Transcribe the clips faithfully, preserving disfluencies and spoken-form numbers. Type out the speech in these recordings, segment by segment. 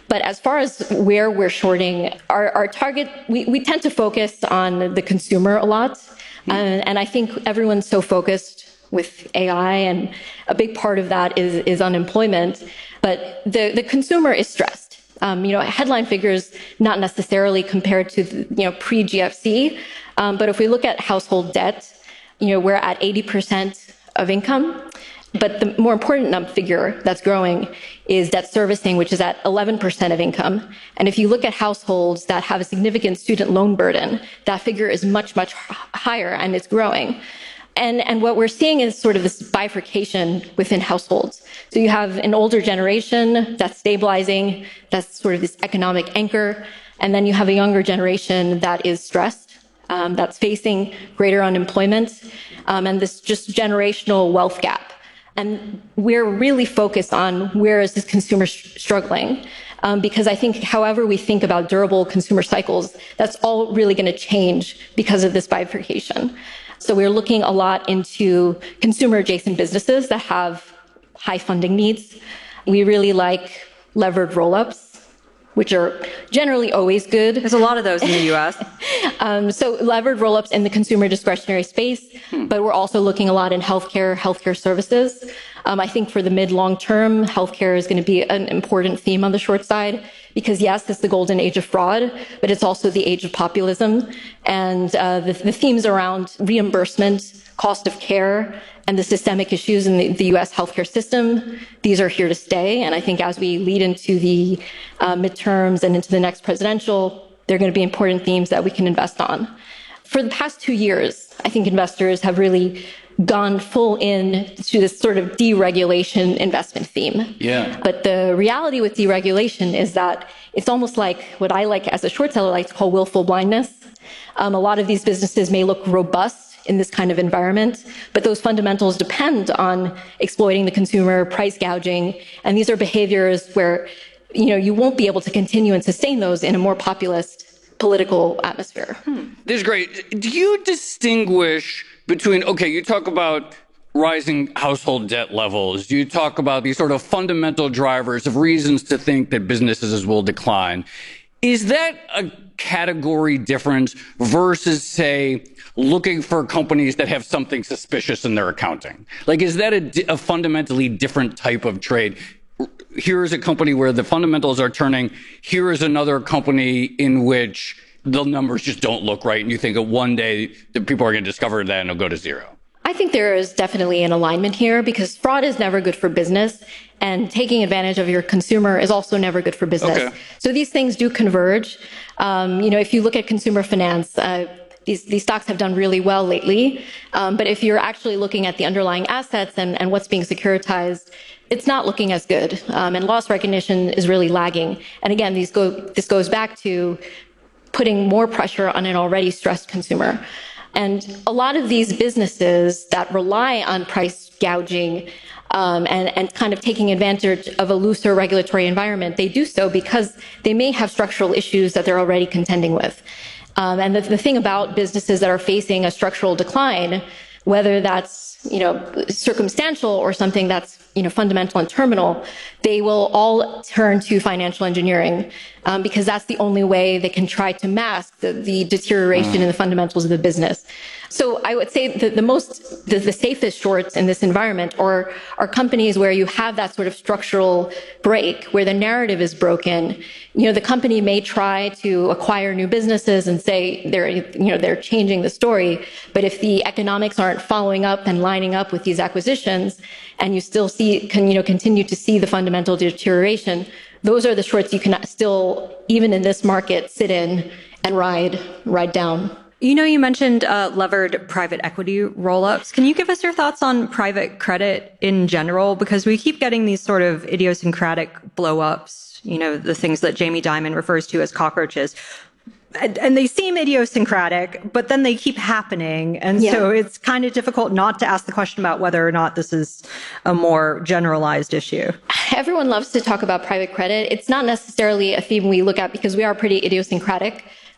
But as far as where we're shorting, our, our target, we, we tend to focus on the consumer a lot. Mm-hmm. Uh, and I think everyone's so focused with A I, and a big part of that is, is unemployment. But the, the consumer is stressed. Um, you know, headline figures, not necessarily compared to, you know, pre-G F C. Um, but if we look at household debt, you know, we're at eighty percent of income. But the more important figure that's growing is debt servicing, which is at eleven percent of income. And if you look at households that have a significant student loan burden, that figure is much, much higher, and it's growing. And, and what we're seeing is sort of this bifurcation within households. So you have an older generation that's stabilizing, that's sort of this economic anchor. And then you have a younger generation that is stressed, um, that's facing greater unemployment, um, and this just generational wealth gap. And we're really focused on where is this consumer sh- struggling. Um, because I think however we think about durable consumer cycles, that's all really going to change because of this bifurcation. So we're looking a lot into consumer adjacent businesses that have high funding needs. We really like levered roll-ups, which are generally always good. There's a lot of those in the U S. um, so levered roll-ups in the consumer discretionary space, hmm. but we're also looking a lot in healthcare, healthcare services. Um, I think for the mid-long term, healthcare is going to be an important theme on the short side because, yes, it's the golden age of fraud, but it's also the age of populism. And uh, the, the themes around reimbursement, cost of care, and the systemic issues in the, the U S healthcare system, these are here to stay. And I think as we lead into the uh, midterms and into the next presidential, they're going to be important themes that we can invest on. For the past two years, I think investors have really gone full in to this sort of deregulation investment theme. Yeah. But the reality with deregulation is that it's almost like what I like as a short seller like to call willful blindness. Um, a lot of these businesses may look robust in this kind of environment, but those fundamentals depend on exploiting the consumer, price gouging, and these are behaviors where, you know, you won't be able to continue and sustain those in a more populist political atmosphere. Hmm. This is great. Do you distinguish between, okay, you talk about rising household debt levels, you talk about these sort of fundamental drivers of reasons to think that businesses will decline. Is that a category difference versus, say, looking for companies that have something suspicious in their accounting? Like, is that a, a fundamentally different type of trade? Here is a company where the fundamentals are turning. Here is another company in which the numbers just don't look right. And you think that one day the people are going to discover that and it'll go to zero. I think there is definitely an alignment here because fraud is never good for business and taking advantage of your consumer is also never good for business. Okay. So these things do converge. Um, you know, if you look at consumer finance, uh, these, these stocks have done really well lately. Um, but if you're actually looking at the underlying assets and, and what's being securitized, it's not looking as good. Um, and loss recognition is really lagging. And again, these go, this goes back to putting more pressure on an already stressed consumer. And a lot of these businesses that rely on price gouging um, and, and kind of taking advantage of a looser regulatory environment, they do so because they may have structural issues that they're already contending with. Um, and the, the thing about businesses that are facing a structural decline, whether that's, you know, circumstantial or something that's, you know, fundamental and terminal, they will all turn to financial engineering um, because that's the only way they can try to mask the, the deterioration mm. in the fundamentals of the business. So I would say that the most, the, the safest shorts in this environment are, are companies where you have that sort of structural break, where the narrative is broken. You know, the company may try to acquire new businesses and say they're, you know, they're changing the story. But if the economics aren't following up and lining up with these acquisitions, and you still see, can, you know, continue to see the fundamental deterioration, those are the shorts you can still, even in this market, sit in and ride, ride down. You know, you mentioned uh, levered private equity roll-ups. Can you give us your thoughts on private credit in general? Because we keep getting these sort of idiosyncratic blow-ups, you know, the things that Jamie Dimon refers to as cockroaches. And, and they seem idiosyncratic, but then they keep happening. And yeah. so it's kind of difficult not to ask the question about whether or not this is a more generalized issue. Everyone loves to talk about private credit. It's not necessarily a theme we look at because we are pretty idiosyncratic.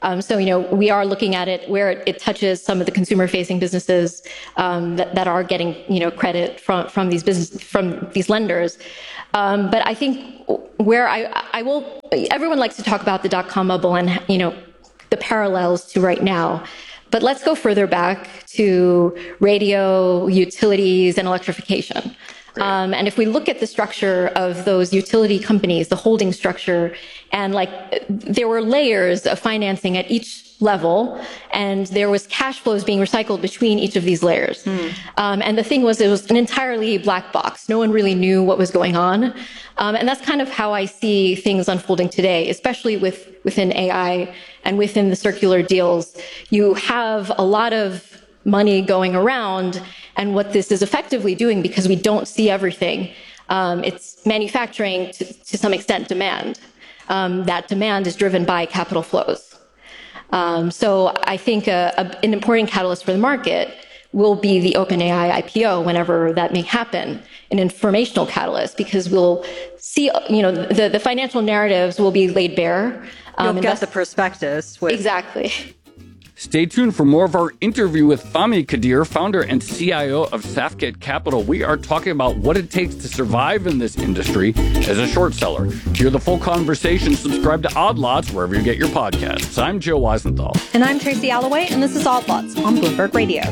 Um, so, you know, we are looking at it where it, it touches some of the consumer-facing businesses um, that, that are getting, you know, credit from from these business from these lenders. Um, but I think where I I will, everyone likes to talk about the dot-com bubble and, you know, the parallels to right now. But let's go further back to radio, utilities, and electrification. Um, and if we look at the structure of those utility companies, the holding structure, and like there were layers of financing at each level, and there was cash flows being recycled between each of these layers. Mm. Um, and the thing was, it was an entirely black box. No one really knew what was going on. Um, and that's kind of how I see things unfolding today, especially with within A I and within the circular deals. You have a lot of money going around, and what this is effectively doing, because we don't see everything, um, it's manufacturing to, to some extent demand. Um, that demand is driven by capital flows. Um, so I think a, a, an important catalyst for the market will be the OpenAI I P O whenever that may happen, an informational catalyst, because we'll see, you know, the, the financial narratives will be laid bare. Um, You'll get the prospectus. With- exactly. Stay tuned for more of our interview with Fahmi Kadir, founder and C I O of Safkhet Capital. We are talking about what it takes to survive in this industry as a short seller. Hear the full conversation. Subscribe to Odd Lots wherever you get your podcasts. I'm Joe Weisenthal. And I'm Tracy Alloway, and this is Odd Lots on Bloomberg Radio.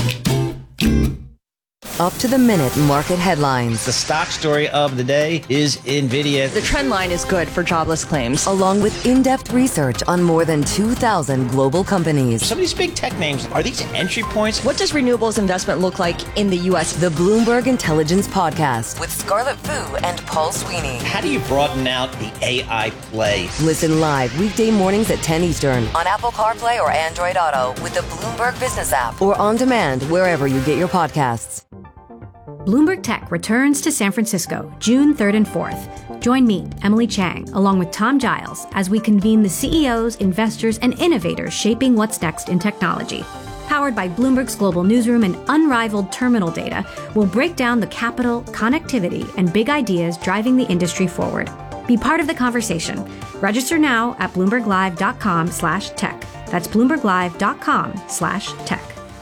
Up to the minute market headlines. The stock story of the day is NVIDIA. The trend line is good for jobless claims. Along with in-depth research on more than two thousand global companies. Some of these big tech names, are these entry points? What does renewables investment look like in the U S? The Bloomberg Intelligence Podcast with Scarlett Fu and Paul Sweeney. How do you broaden out the A I play? Listen live weekday mornings at ten Eastern on Apple CarPlay or Android Auto with the Bloomberg Business app, or on demand wherever you get your podcasts. Bloomberg Tech returns to San Francisco June third and fourth. Join me, Emily Chang, along with Tom Giles, as we convene the C E Os, investors, and innovators shaping what's next in technology. Powered by Bloomberg's global newsroom and unrivaled terminal data, we'll break down the capital, connectivity, and big ideas driving the industry forward. Be part of the conversation. Register now at bloomberglive.com slash tech. That's bloomberglive.com slash tech.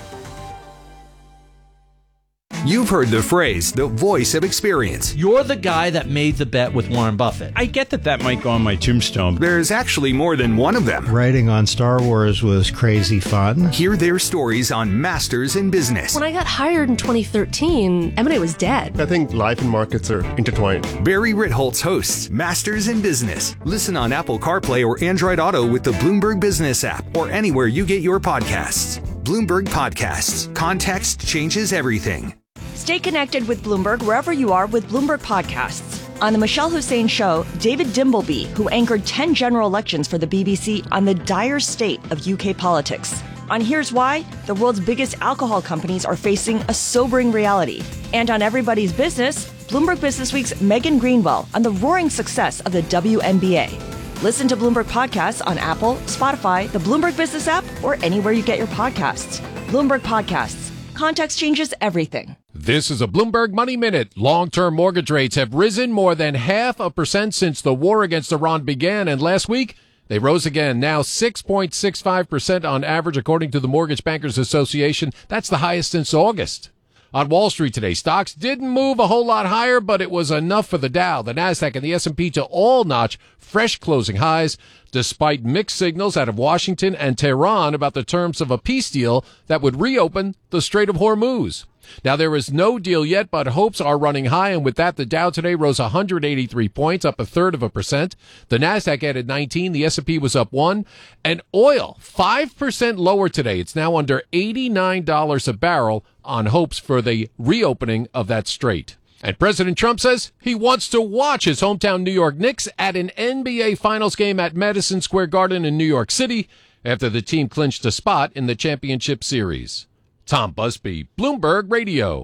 You've heard the phrase, the voice of experience. You're the guy that made the bet with Warren Buffett. I get that that might go on my tombstone. There's actually more than one of them. Writing on Star Wars was crazy fun. Hear their stories on Masters in Business. When I got hired in twenty thirteen, M and A was dead. I think life and markets are intertwined. Barry Ritholtz hosts Masters in Business. Listen on Apple CarPlay or Android Auto with the Bloomberg Business app, or anywhere you get your podcasts. Bloomberg Podcasts. Context changes everything. Stay connected with Bloomberg wherever you are with Bloomberg Podcasts. On the Michelle Hussein Show, David Dimbleby, who anchored ten general elections for the B B C on the dire state of U K politics. On Here's Why, the world's biggest alcohol companies are facing a sobering reality. And on Everybody's Business, Bloomberg Businessweek's Megan Greenwell on the roaring success of the W N B A. Listen to Bloomberg Podcasts on Apple, Spotify, the Bloomberg Business app, or anywhere you get your podcasts. Bloomberg Podcasts. Context changes everything. This is a Bloomberg Money Minute. Long-term mortgage rates have risen more than half a percent since the war against Iran began, and last week they rose again, now six point six five percent on average, according to the Mortgage Bankers Association. That's the highest since August. On Wall Street today, stocks didn't move a whole lot higher, but it was enough for the Dow, the Nasdaq, and the S and P to all notch fresh closing highs, despite mixed signals out of Washington and Tehran about the terms of a peace deal that would reopen the Strait of Hormuz. Now, there is no deal yet, but hopes are running high, and with that, the Dow today rose one hundred eighty-three points, up a third of a percent. The Nasdaq added nineteen, the S and P was up one, and oil five percent lower today. It's now under eighty-nine dollars a barrel on hopes for the reopening of that strait. And President Trump says he wants to watch his hometown New York Knicks at an N B A Finals game at Madison Square Garden in New York City after the team clinched a spot in the championship series. Tom Busby, Bloomberg Radio.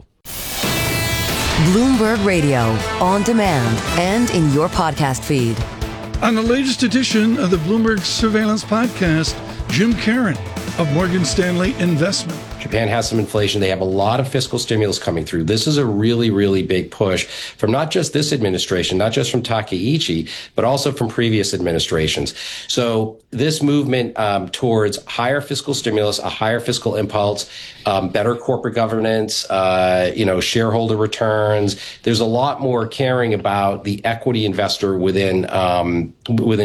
Bloomberg Radio, on demand and in your podcast feed. On the latest edition of the Bloomberg Surveillance Podcast, Jim Caron of Morgan Stanley Investment Japan has some inflation. They have a lot of fiscal stimulus coming through. This is a really, really big push from not just this administration, not just from Takaichi, but also from previous administrations. So this movement um, towards higher fiscal stimulus, a higher fiscal impulse, um, better corporate governance, uh, you know, shareholder returns. There's a lot more caring about the equity investor within um, within